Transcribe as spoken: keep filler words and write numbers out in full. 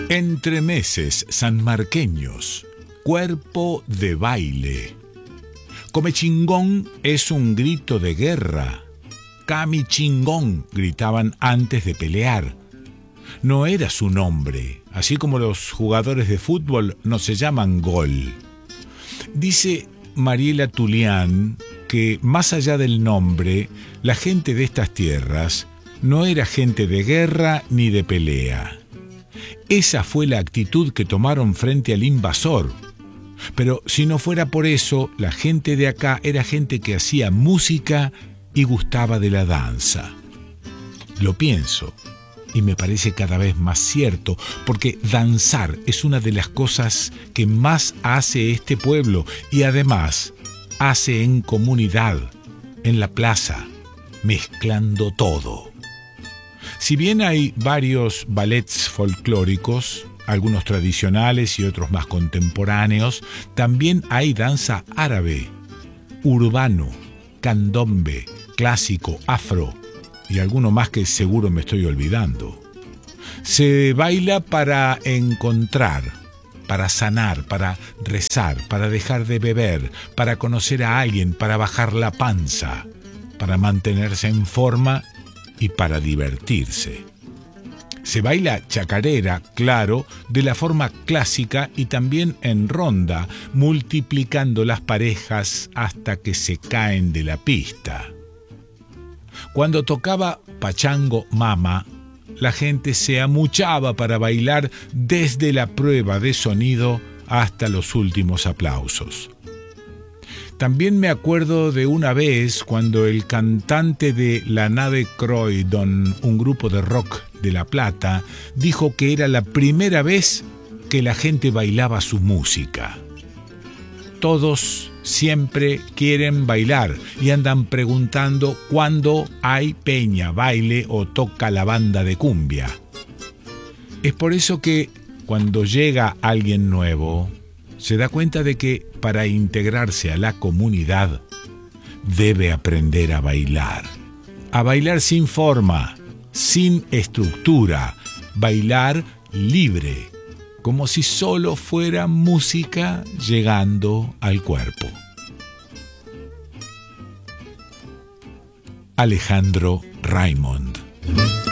Entremeses sanmarqueños, cuerpo de baile. Comechingón es un grito de guerra. Camichingón gritaban antes de pelear. No era su nombre, así como los jugadores de fútbol no se llaman gol. Dice Mariela Tulián que más allá del nombre, la gente de estas tierras no era gente de guerra ni de pelea. Esa fue la actitud que tomaron frente al invasor. Pero si no fuera por eso, la gente de acá era gente que hacía música y gustaba de la danza. Lo pienso y me parece cada vez más cierto, porque danzar es una de las cosas que más hace este pueblo y además hace en comunidad, en la plaza, mezclando todo. Si bien hay varios ballets folclóricos, algunos tradicionales y otros más contemporáneos, también hay danza árabe, urbano, candombe, clásico, afro y alguno más que seguro me estoy olvidando. Se baila para encontrar, para sanar, para rezar, para dejar de beber, para conocer a alguien, para bajar la panza, para mantenerse en forma y para divertirse. Se baila chacarera, claro, de la forma clásica y también en ronda, multiplicando las parejas hasta que se caen de la pista. Cuando tocaba Pachango Mama, la gente se amuchaba para bailar desde la prueba de sonido hasta los últimos aplausos. También me acuerdo de una vez cuando el cantante de La Nave Croydon, un grupo de rock de La Plata, dijo que era la primera vez que la gente bailaba su música. Todos siempre quieren bailar y andan preguntando cuándo hay peña, baile o toca la banda de cumbia. Es por eso que cuando llega alguien nuevo, se da cuenta de que para integrarse a la comunidad debe aprender a bailar. A bailar sin forma, sin estructura, bailar libre, como si solo fuera música llegando al cuerpo. Alejandro Raymond.